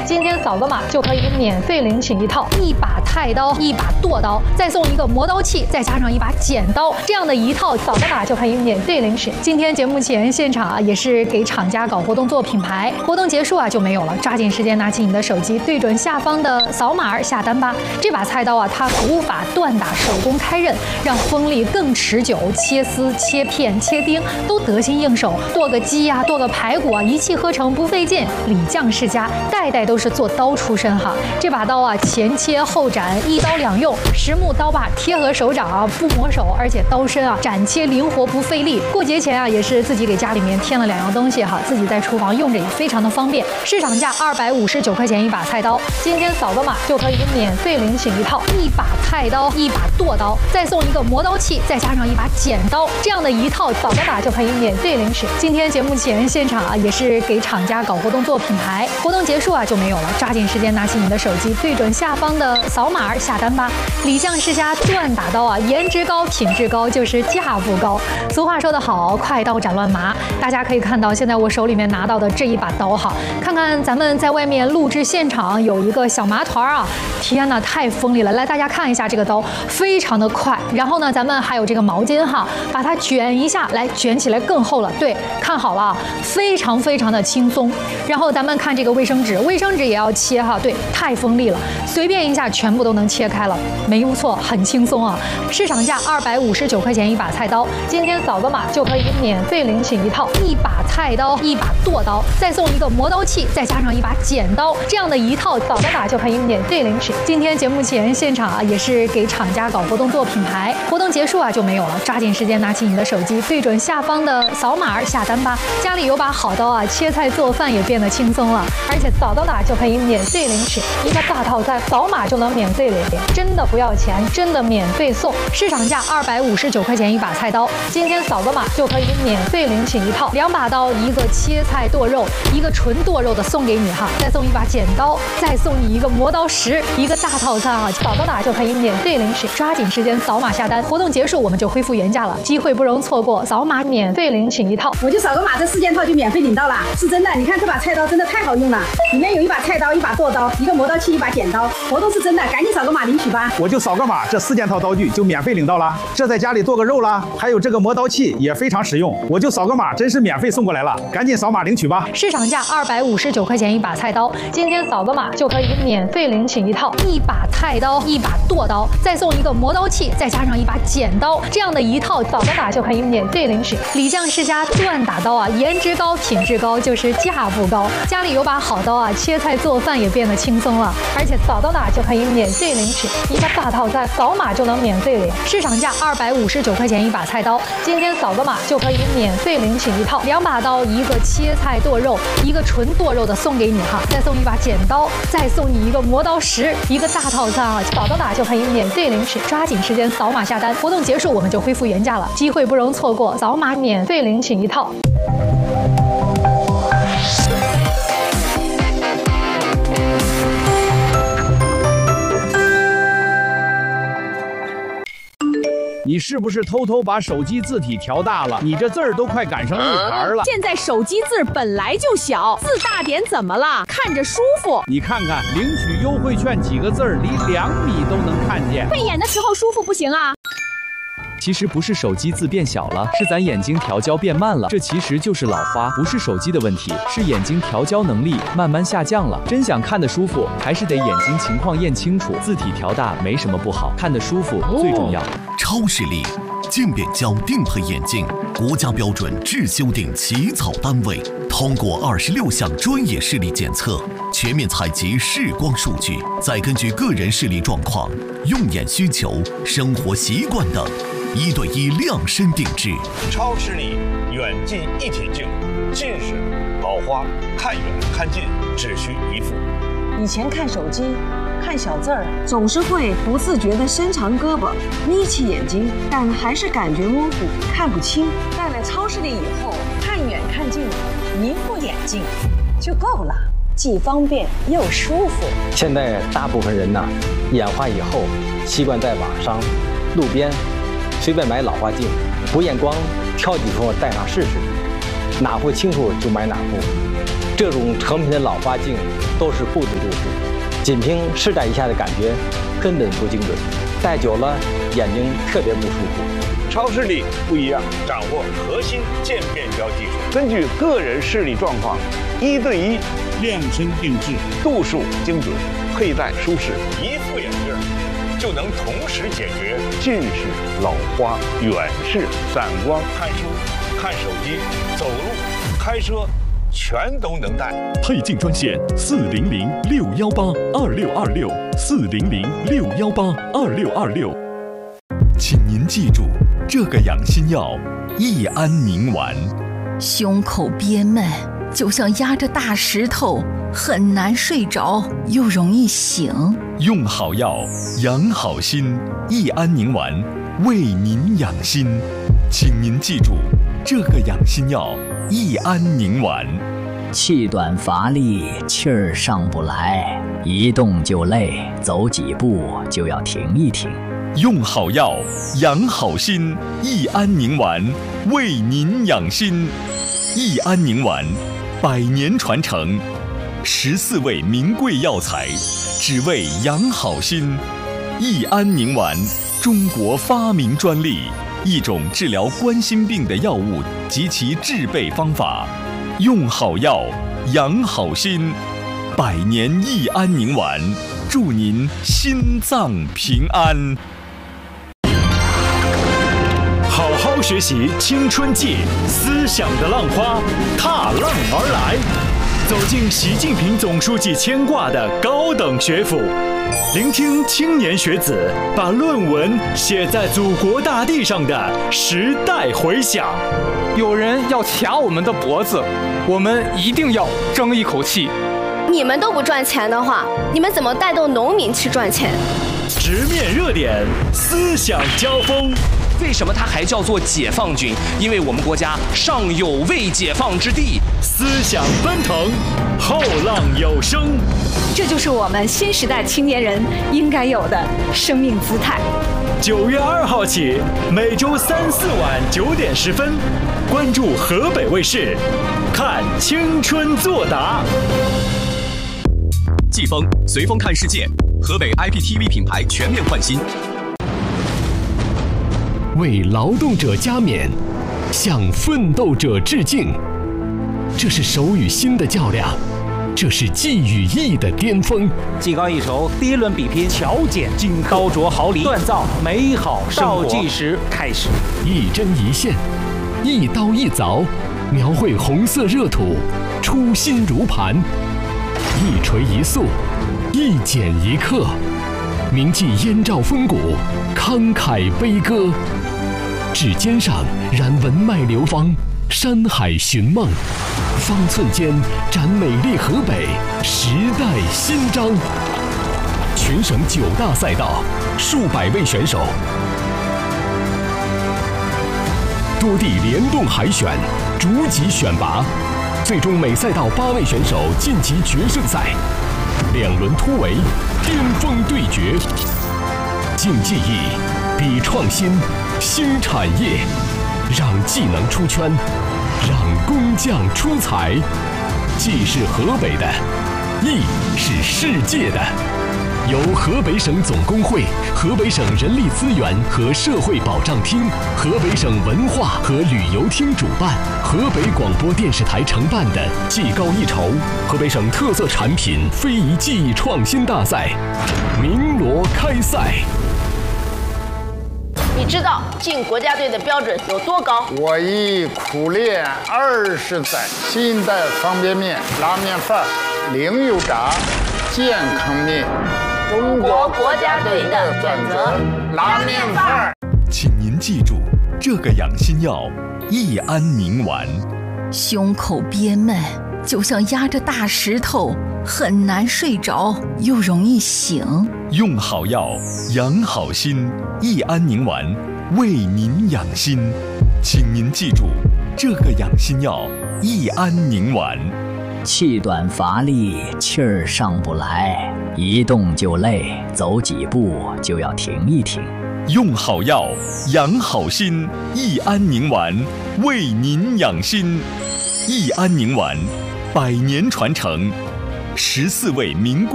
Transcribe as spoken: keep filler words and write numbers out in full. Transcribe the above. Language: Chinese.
今天扫个码就可以免费领取一套一把菜刀、一把剁刀，再送一个磨刀器，再加上一把剪刀，这样的一套扫个码就可以免费领取。今天节目前现场啊，也是给厂家搞活动做品牌，活动结束啊就没有了，抓紧时间拿起你的手机，对准下方的扫码下单吧。这把菜刀啊，它古法锻打，手工开刃，让锋利更持久，切丝、切片、切丁都得心应手，剁个鸡呀、啊、剁个排骨啊，一气呵成，不费劲。李将世家代代都是做刀出身哈，这把刀啊，前切后斩，一刀两用，实木刀把贴合手掌啊，不磨手，而且刀身啊斩切灵活不费力。过节前啊，也是自己给家里面添了两样东西哈，自己在厨房用着也非常的方便。市场价二百五十九块钱一把菜刀，今天扫个码就可以免费领取一套一把菜刀、一把剁刀，再送一个磨刀器，再加上一把剪刀，这样的一套扫个码就可以免费领取。今天节目前现场啊，也是给厂家搞活动做品牌，活动结束啊就没有了，抓紧时间拿起你的手机，对准下方的扫码下单吧。李将世家锻打刀啊，颜值高，品质高，就是价不高。俗话说得好，快刀斩乱麻。大家可以看到，现在我手里面拿到的这一把刀哈，看看咱们在外面录制现场有一个小麻团啊，天哪，太锋利了！来，大家看一下这个刀，非常的快。然后呢，咱们还有这个毛巾哈，把它卷一下，来卷起来更厚了。对，看好了，非常非常的轻松。然后咱们看这个卫生纸，卫生纸也要切哈，对，太锋利了，随便一下全部都能切开了，没有错，很轻松啊。市场价二百五十九块钱一把菜刀，今天扫个码就可以免费领取一套一把菜刀、一把剁刀，再送一个磨刀器，再加上一把剪刀，这样的一套扫个码就可以免费领取。今天节目前现场啊，也是给厂家搞活动做品牌，活动结束啊就没有了，抓紧时间拿起你的手机，对准下方的扫码下单吧。家里有把好刀啊，切菜做饭也变得轻松了，而且扫到哪就可以免费领取一个大套餐，扫码就能免费领，真的不要钱，真的免费送。市场价二百五十九块钱一把菜刀，今天扫个码就可以免费领取一套两把刀，一个切菜剁肉，一个纯剁肉的送给你哈，再送一把剪刀，再送你一个磨刀石，一个大套餐啊，扫到哪就可以免费领取，抓紧时间扫码下单，活动结束我们就恢复原价了，机会不容错过，扫码免费领取一套。 我就扫个码，这四件套就免费领到了，是真的。你看这把菜刀真的太好用了，里面有一把菜刀、一把剁刀、一个磨刀器、一把剪刀，活动是真的，赶紧扫个码领取吧。 我就扫个码，这四件套刀具就免费领到了。这在家里剁个肉啦，还有这个磨刀器也非常实用，我就扫个码，真是免费送过来了，赶紧扫码领取吧。 市场价二百五十九块钱一把菜刀，今天扫个码就可以免费领取一套一把菜刀、一把剁刀，再送一个磨刀器，再加上一把剪刀，这样的一套扫个码就可以免费领取。李将世家锻打刀啊，颜值高，品质高，就是价不高。家里有把好刀啊，切菜做饭也变得轻松了，而且扫到哪就可以免费领取一个大套餐，扫码就能免费领。市场价二百五十九块钱一把菜刀，今天扫个码就可以免费领取一套两把刀，一个切菜剁肉，一个纯剁肉的送给你哈，再送一把剪刀，再送你一个磨刀石，一个大套餐啊，扫到哪就可以免费领取，抓紧时间扫码下单，活动结束我们就恢复原价了，机会不容错过，扫码免费领取一套。 你是不是偷偷把手机字体调大了？你这字儿都快赶上日牌了。 现在手机字本来就小，字大点怎么了？看着舒服。 你看看，领取优惠券几个字儿离两米都能看见。 背眼的时候舒服不行啊。 其实不是手机字变小了，是咱眼睛调焦变慢了。这其实就是老花，不是手机的问题，是眼睛调焦能力慢慢下降了。真想看得舒服，还是得眼睛情况验清楚。字体调大没什么不好，看得舒服最重要。 超视力渐变焦定配眼镜，国家标准质修订起草单位，通过二十六项专业视力检测，全面采集视光数据，再根据个人视力状况、用眼需求、生活习惯等，一对一量身定制。 超视力远近一体镜，近视、老花、看远看近只需一副。 以前看手机看小字儿，总是会不自觉地伸长胳膊，眯起眼睛，但还是感觉模糊，看不清。戴了超视力以后，看远看近，一副眼镜就够了，既方便又舒服。 现在大部分人呢，眼花以后习惯在网上、路边随便买老花镜，不验光，挑几副戴上试试，哪副清楚就买哪副。 这种成品的老花镜都是不足度数，仅凭施展一下的感觉根本不精准，戴久了眼睛特别不舒服。 超视力不一样，掌握核心渐变焦技术，根据个人视力状况，一对一量身定制，度数精准，佩戴舒适，一副眼镜就能同时解决近视、老花、远视、散光、看书、看手机、走路、开车，全都能戴。 配镜专线四零零六幺八二六二六四零零六幺八二六二六。 请您记住，这个养心药益安宁丸。 胸口憋闷，就像压着大石头，很难睡着，又容易醒。 用好药，养好心，益安宁丸为您养心。请您记住，这个养心药益安宁丸。 气短乏力，气儿上不来，一动就累，走几步就要停一停。 用好药，养好心，益安宁丸为您养心。益安宁丸，百年传承，十四味名贵药材，只为养好心。益安宁丸，中国发明专利，一种治疗冠心病的药物及其制备方法。用好药，养好心，百年益安宁丸，祝您心脏平安。 好好学习青春季，思想的浪花踏浪而来，走进习近平总书记牵挂的高等学府，聆听青年学子把论文写在祖国大地上的时代回响。 有人要卡我们的脖子，我们一定要争一口气。 你们都不赚钱的话，你们怎么带动农民去赚钱？ 直面热点，思想交锋。 为什么它还叫做解放军？因为我们国家尚有未解放之地。 思想奔腾，后浪有声。 这就是我们新时代青年人应该有的生命姿态。 九月二号起，每周三四晚九点十分，关注河北卫视，看青春作答。 季风随风看世界，河北 I P T V 品牌全面换新。 为劳动者加冕，向奋斗者致敬。这是手与心的较量，这是技与艺的巅峰。 技高一筹，第一轮比拼，巧剪金刻，刀琢毫厘，锻造美好生活。倒计时开始， 一针一线，一刀一凿，描绘红色热土，初心如磐。一锤一塑，一剪一刻，铭记燕赵风骨，慷慨悲歌。指尖上燃文脉流芳，山海寻梦，方寸间展美丽河北，时代新章。全省九大赛道，数百位选手，多地联动海选，逐级选拔，最终每赛道八位选手晋级决胜赛，两轮突围，巅峰对决。竞技艺，比创新，新产业，让技能出圈，让工匠出彩。技是河北的，艺是世界的。由河北省总工会、河北省人力资源和社会保障厅、河北省文化和旅游厅主办，河北广播电视台承办的技高一筹河北省特色产品非遗技艺创新大赛鸣锣开赛。 你知道进国家队的标准有多高？ 我已苦练二十载，新的方便面、拉面饭、零油炸、健康面。 中国国家队的选择，拉面饭。 请您记住，这个养心药益安宁丸。 胸口憋闷，就像压着大石头，很难睡着，又容易醒。 用好药，养好心，益安宁丸为您养心。请您记住，这个养心药益安宁丸。 气短乏力，气儿上不来，一动就累，走几步就要停一停。 用好药，养好心，益安宁丸为您养心。益安宁丸， 百年传承，十四位名贵